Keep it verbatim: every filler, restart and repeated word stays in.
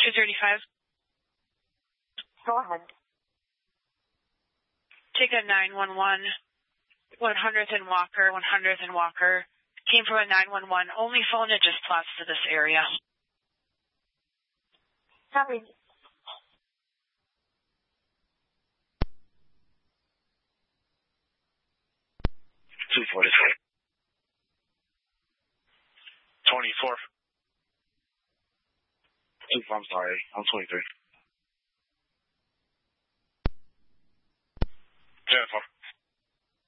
two thirty-five. Go ahead. Take a nine one one, one hundredth and Walker, one hundredth and Walker. Came from a nine one one. Only phone that just plots to this area. Copy. two forty-four. twenty-four. Two, I'm sorry. I'm twenty-three. ten four.